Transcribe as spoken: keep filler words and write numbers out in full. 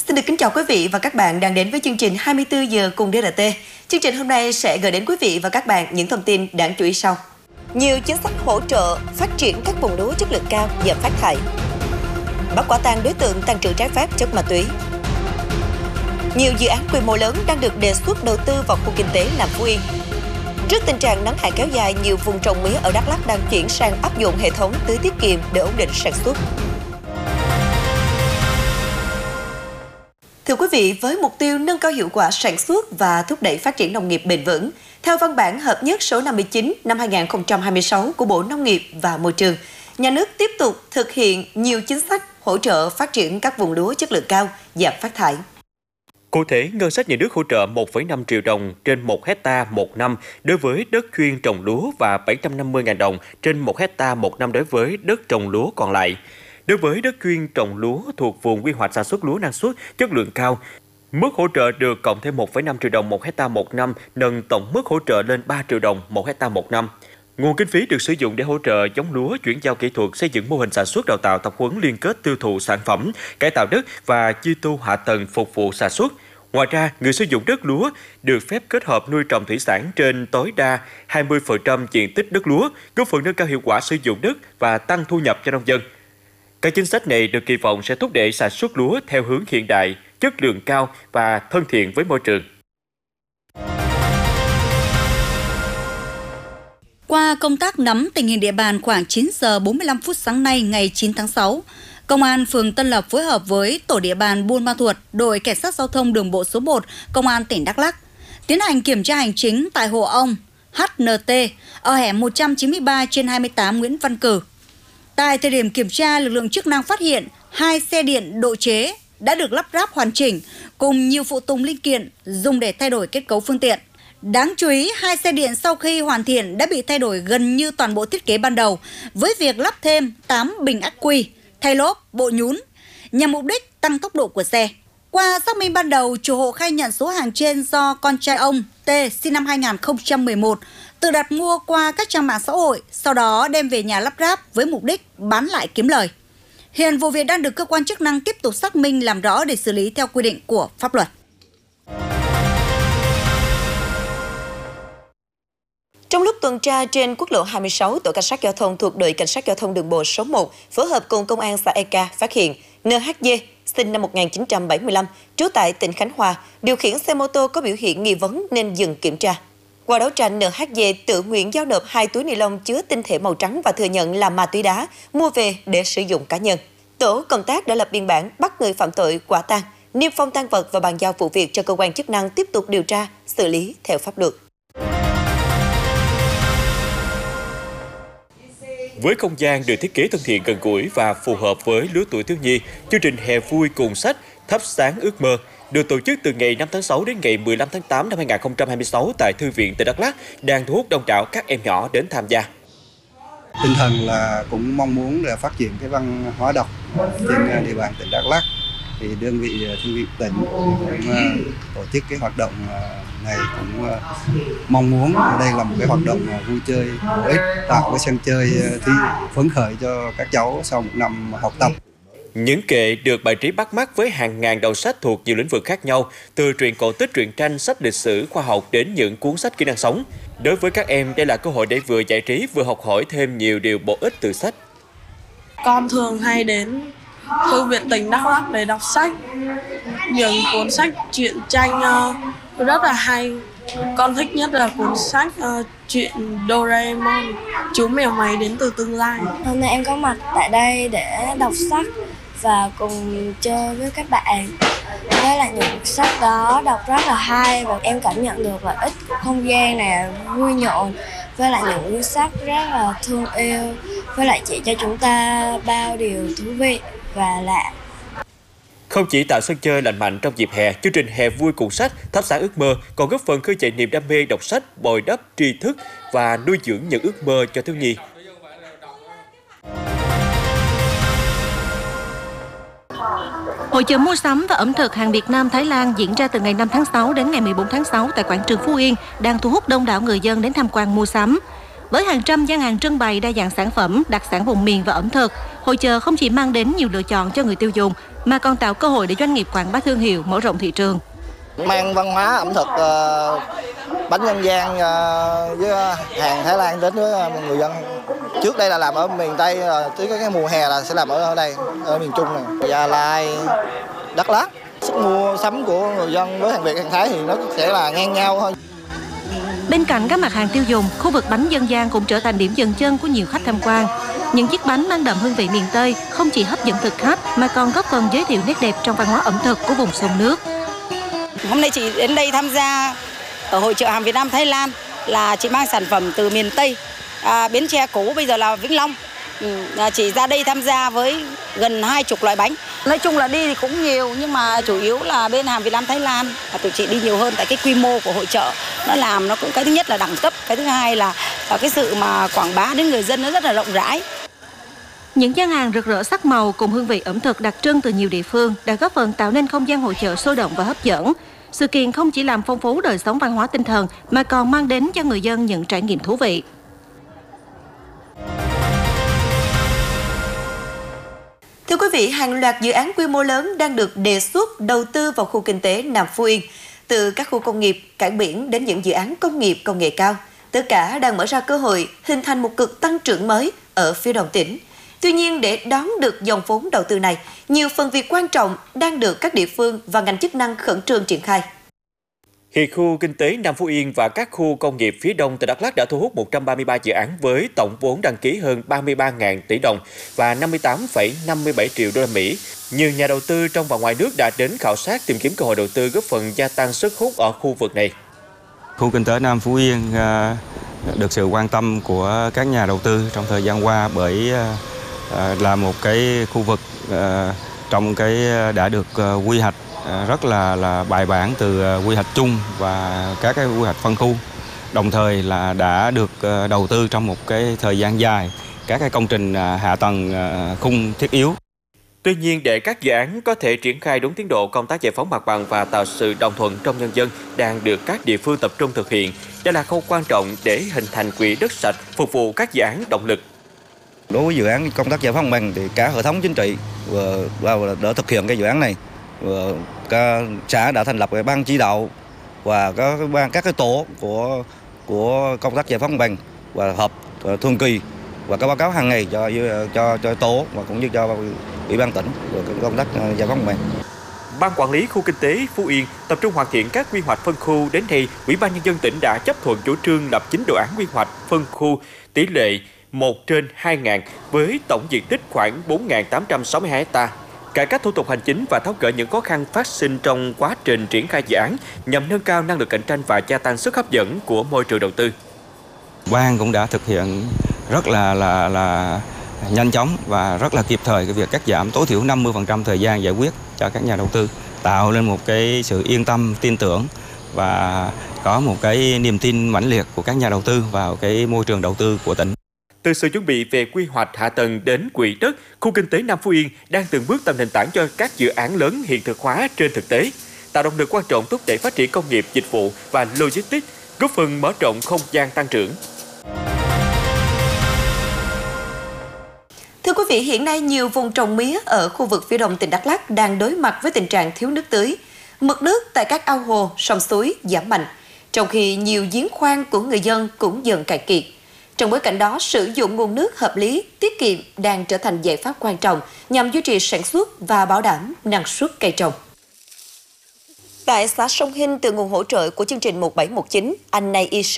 Xin được kính chào quý vị và các bạn đang đến với chương trình hai mươi tư giờ cùng đê rờ tê. Chương trình hôm nay sẽ gửi đến quý vị và các bạn những thông tin đáng chú ý sau. Nhiều chính sách hỗ trợ phát triển các vùng lúa chất lượng cao giảm phát thải. Bắt quả tang đối tượng tàng trữ trái phép chất ma túy. Nhiều dự án quy mô lớn đang được đề xuất đầu tư vào khu kinh tế Nam Phú Yên. Trước tình trạng nắng hạn kéo dài, nhiều vùng trồng mía ở Đắk Lắk đang chuyển sang áp dụng hệ thống tưới tiết kiệm để ổn định sản xuất. Thưa quý vị, với mục tiêu nâng cao hiệu quả sản xuất và thúc đẩy phát triển nông nghiệp bền vững, theo văn bản hợp nhất số năm mươi chín năm hai nghìn không trăm hai mươi sáu của Bộ Nông nghiệp và Môi trường, nhà nước tiếp tục thực hiện nhiều chính sách hỗ trợ phát triển các vùng lúa chất lượng cao, giảm phát thải. Cụ thể, ngân sách nhà nước hỗ trợ một phẩy năm triệu đồng trên một hecta một năm đối với đất chuyên trồng lúa và bảy trăm năm mươi nghìn đồng trên một hecta một năm đối với đất trồng lúa còn lại. Đối với đất chuyên trồng lúa thuộc vùng quy hoạch sản xuất lúa năng suất, chất lượng cao, mức hỗ trợ được cộng thêm một phẩy năm triệu đồng một hecta một năm, nâng tổng mức hỗ trợ lên ba triệu đồng một hecta một năm. Nguồn kinh phí được sử dụng để hỗ trợ giống lúa, chuyển giao kỹ thuật, xây dựng mô hình sản xuất, đào tạo, tập huấn, liên kết tiêu thụ sản phẩm, cải tạo đất và chi tu hạ tầng phục vụ sản xuất. Ngoài ra, người sử dụng đất lúa được phép kết hợp nuôi trồng thủy sản trên tối đa hai mươi phần trăm diện tích đất lúa, góp phần nâng cao hiệu quả sử dụng đất và tăng thu nhập cho nông dân. Các chính sách này được kỳ vọng sẽ thúc đẩy sản xuất lúa theo hướng hiện đại, chất lượng cao và thân thiện với môi trường. Qua công tác nắm tình hình địa bàn khoảng chín giờ bốn mươi lăm phút sáng nay ngày chín tháng sáu, Công an phường Tân Lập phối hợp với tổ địa bàn Buôn Ma Thuột, đội cảnh sát giao thông đường bộ số một, Công an tỉnh Đắk Lắk tiến hành kiểm tra hành chính tại hộ ông hát en tê ở hẻm một trăm chín mươi ba trên hai mươi tám Nguyễn Văn Cử. Tại thời điểm kiểm tra, lực lượng chức năng phát hiện hai xe điện độ chế đã được lắp ráp hoàn chỉnh cùng nhiều phụ tùng linh kiện dùng để thay đổi kết cấu phương tiện. Đáng chú ý, hai xe điện sau khi hoàn thiện đã bị thay đổi gần như toàn bộ thiết kế ban đầu với việc lắp thêm tám bình ắc quy, thay lốp, bộ nhún nhằm mục đích tăng tốc độ của xe. Qua xác minh ban đầu, chủ hộ khai nhận số hàng trên do con trai ông T sinh năm hai nghìn không trăm mười một tự đặt mua qua các trang mạng xã hội, sau đó đem về nhà lắp ráp với mục đích bán lại kiếm lời. Hiện vụ việc đang được cơ quan chức năng tiếp tục xác minh làm rõ để xử lý theo quy định của pháp luật. Trong lúc tuần tra trên quốc lộ hai mươi sáu, tổ cảnh sát giao thông thuộc đội cảnh sát giao thông đường bộ số một phối hợp cùng công an xã Eka phát hiện en hát giê sinh năm một nghìn chín trăm bảy mươi lăm, trú tại tỉnh Khánh Hòa, điều khiển xe mô tô có biểu hiện nghi vấn nên dừng kiểm tra. Qua đấu tranh, en hát giê tự nguyện giao nộp hai túi ni lông chứa tinh thể màu trắng và thừa nhận là ma túy đá mua về để sử dụng cá nhân. Tổ công tác đã lập biên bản bắt người phạm tội quả tang, niêm phong tang vật và bàn giao vụ việc cho cơ quan chức năng tiếp tục điều tra, xử lý theo pháp luật. Với không gian được thiết kế thân thiện, gần gũi và phù hợp với lứa tuổi thiếu nhi, chương trình Hè Vui Cùng Sách Thắp Sáng Ước Mơ được tổ chức từ ngày năm tháng sáu đến ngày mười lăm tháng tám năm hai nghìn không trăm hai mươi sáu tại Thư viện tỉnh Đắk Lắk, đang thu hút đông đảo các em nhỏ đến tham gia. Tinh thần là cũng mong muốn là phát triển cái văn hóa đọc trên địa bàn tỉnh Đắk Lắk. Thì đơn vị Thư viện tỉnh cũng tổ chức cái hoạt động này, cũng mong muốn đây là một cái hoạt động vui chơi bổ ích, tạo cái sân chơi thi phấn khởi cho các cháu sau một năm học tập. Những kệ được bày trí bắt mắt với hàng ngàn đầu sách thuộc nhiều lĩnh vực khác nhau, từ truyện cổ tích, truyện tranh, sách lịch sử, khoa học đến những cuốn sách kỹ năng sống. Đối với các em, đây là cơ hội để vừa giải trí vừa học hỏi thêm nhiều điều bổ ích từ sách. Con thường hay đến Thư viện tỉnh Đắk Lắk để đọc sách, những cuốn sách truyện tranh uh, rất là hay. Con thích nhất là cuốn sách uh, truyện Doraemon, chú mèo máy đến từ tương lai. Hôm nay em có mặt tại đây để đọc sách và cùng chơi với các bạn. Với lại những sách đó đọc rất là hay và em cảm nhận được lợi ích của không gian này vui nhộn. Với lại những cuốn sách rất là thương yêu, với lại chỉ cho chúng ta bao điều thú vị và lạ. Không chỉ tạo sân chơi lành mạnh trong dịp hè, chương trình Hè Vui Cùng Sách Thắp Sáng Ước Mơ còn góp phần khơi dậy niềm đam mê đọc sách, bồi đắp tri thức và nuôi dưỡng những ước mơ cho thiếu nhi. Hội chợ mua sắm và ẩm thực hàng Việt Nam Thái Lan diễn ra từ ngày năm tháng sáu đến ngày mười bốn tháng sáu tại quảng trường Phú Yên đang thu hút đông đảo người dân đến tham quan mua sắm. Với hàng trăm gian hàng trưng bày đa dạng sản phẩm, đặc sản vùng miền và ẩm thực, Hội chợ không chỉ mang đến nhiều lựa chọn cho người tiêu dùng mà còn tạo cơ hội để doanh nghiệp quảng bá thương hiệu, mở rộng thị trường. Mang văn hóa ẩm thực uh, bánh dân gian uh, với hàng Thái Lan đến với người dân. Trước đây là làm ở miền Tây, tới cái mùa hè là sẽ làm ở đây, ở miền Trung này, Gia Lai, Đắk Lắk. Sức mua sắm của người dân với hàng Việt, hàng Thái thì nó sẽ là ngang nhau thôi. Bên cạnh các mặt hàng tiêu dùng, khu vực bánh dân gian cũng trở thành điểm dừng chân của nhiều khách tham quan. Những chiếc bánh mang đậm hương vị miền Tây không chỉ hấp dẫn thực khách mà còn góp phần giới thiệu nét đẹp trong văn hóa ẩm thực của vùng sông nước. Hôm nay chị đến đây tham gia ở hội chợ hàng Việt Nam Thái Lan là chị mang sản phẩm từ miền Tây, à, Bến Tre cũ bây giờ là Vĩnh Long. Ừ, chị ra đây tham gia với gần hai chục loại bánh. Nói chung là đi thì cũng nhiều nhưng mà chủ yếu là bên hàng Việt Nam Thái Lan và tụi chị đi nhiều hơn tại cái quy mô của hội chợ nó làm nó cũng cái thứ nhất là đẳng cấp, cái thứ hai là cái sự mà quảng bá đến người dân nó rất là rộng rãi. Những gian hàng rực rỡ sắc màu cùng hương vị ẩm thực đặc trưng từ nhiều địa phương đã góp phần tạo nên không gian hội chợ sôi động và hấp dẫn. Sự kiện không chỉ làm phong phú đời sống văn hóa tinh thần mà còn mang đến cho người dân những trải nghiệm thú vị. Thưa quý vị, hàng loạt dự án quy mô lớn đang được đề xuất đầu tư vào khu kinh tế Nam Phú Yên. Từ các khu công nghiệp, cảng biển đến những dự án công nghiệp công nghệ cao, tất cả đang mở ra cơ hội hình thành một cực tăng trưởng mới ở phía đông tỉnh. Tuy nhiên, để đón được dòng vốn đầu tư này, nhiều phần việc quan trọng đang được các địa phương và ngành chức năng khẩn trương triển khai. Hiện khu kinh tế Nam Phú Yên và các khu công nghiệp phía đông tỉnh Đắk Lắk đã thu hút một trăm ba mươi ba dự án với tổng vốn đăng ký hơn ba mươi ba nghìn tỷ đồng và năm mươi tám phẩy năm mươi bảy triệu đô la Mỹ. Nhiều nhà đầu tư trong và ngoài nước đã đến khảo sát tìm kiếm cơ hội đầu tư góp phần gia tăng sức hút ở khu vực này. Khu kinh tế Nam Phú Yên được sự quan tâm của các nhà đầu tư trong thời gian qua bởi là một cái khu vực trong cái đã được quy hoạch rất là là bài bản từ quy hoạch chung và các cái quy hoạch phân khu, đồng thời là đã được đầu tư trong một cái thời gian dài các cái công trình hạ tầng khung thiết yếu. Tuy nhiên, để các dự án có thể triển khai đúng tiến độ, công tác giải phóng mặt bằng và tạo sự đồng thuận trong nhân dân đang được các địa phương tập trung thực hiện. Đây là khâu quan trọng để hình thành quỹ đất sạch phục vụ các dự án động lực. Đối với dự án công tác giải phóng mặt bằng thì cả hệ thống chính trị và để thực hiện cái dự án này, các xã đã thành lập cái ban chỉ đạo và các ban các cái tổ của của công tác giải phóng mặt bằng và họp thường kỳ và các báo cáo hàng ngày cho cho cho tổ và cũng như cho ủy ban tỉnh về công tác giải phóng mặt bằng. Ban quản lý khu kinh tế Phú Yên tập trung hoàn thiện các quy hoạch phân khu. Đến nay, Ủy ban Nhân dân tỉnh đã chấp thuận chủ trương lập chín đồ án quy hoạch phân khu tỷ lệ một trên hai nghìn với tổng diện tích khoảng bốn nghìn tám trăm sáu mươi hai ha. Cải cách thủ tục hành chính và tháo gỡ những khó khăn phát sinh trong quá trình triển khai dự án nhằm nâng cao năng lực cạnh tranh và gia tăng sức hấp dẫn của môi trường đầu tư. Ban cũng đã thực hiện rất là là là nhanh chóng và rất là kịp thời cái việc cắt giảm tối thiểu năm mươi phần trăm thời gian giải quyết cho các nhà đầu tư, tạo lên một cái sự yên tâm, tin tưởng và có một cái niềm tin mãnh liệt của các nhà đầu tư vào cái môi trường đầu tư của tỉnh. Từ sự chuẩn bị về quy hoạch hạ tầng đến quỹ đất, khu kinh tế Nam Phú Yên đang từng bước tạo nền tảng cho các dự án lớn hiện thực hóa trên thực tế, tạo động lực quan trọng thúc đẩy phát triển công nghiệp, dịch vụ và logistics, góp phần mở rộng không gian tăng trưởng. Thưa quý vị, hiện nay nhiều vùng trồng mía ở khu vực phía đông tỉnh Đắk Lắk đang đối mặt với tình trạng thiếu nước tưới. Mực nước tại các ao hồ, sông suối giảm mạnh, trong khi nhiều giếng khoan của người dân cũng dần cạn kiệt. Trong bối cảnh đó, sử dụng nguồn nước hợp lý, tiết kiệm đang trở thành giải pháp quan trọng nhằm duy trì sản xuất và bảo đảm năng suất cây trồng. Tại xã Sông Hinh, từ nguồn hỗ trợ của chương trình một bảy một chín, anh Nay Y